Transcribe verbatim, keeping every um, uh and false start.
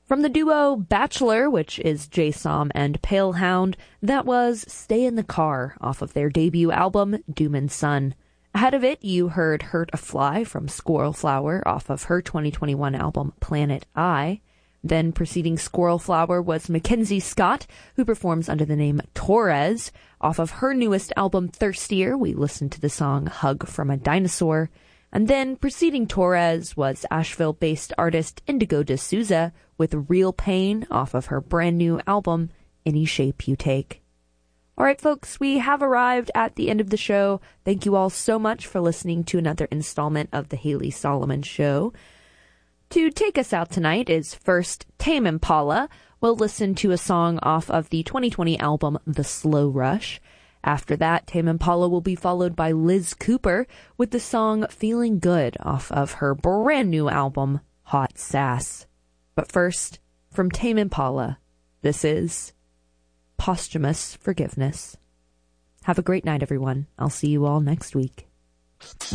From the duo Bachelor, which is Jay Som and Palehound, that was Stay in the Car off of their debut album, Doom and Son. Ahead of it, you heard Hurt a Fly from Squirrel Flower off of her twenty twenty-one album, Planet I. Then preceding Squirrel Flower was Mackenzie Scott, who performs under the name Torres. Off of her newest album, Thirstier, we listened to the song Hug from a Dinosaur. And then preceding Torres was Asheville-based artist Indigo de Souza with Real Pain off of her brand new album, Any Shape You Take. All right, folks, we have arrived at the end of the show. Thank you all so much for listening to another installment of the Haley Solomon Show. To take us out tonight is first Tame Impala. We'll listen to a song off of the twenty twenty album The Slow Rush. After that, Tame Impala will be followed by Liz Cooper with the song Feeling Good off of her brand new album, Hot Sass. But first, from Tame Impala, this is Posthumous Forgiveness. Have a great night, everyone. I'll see you all next week.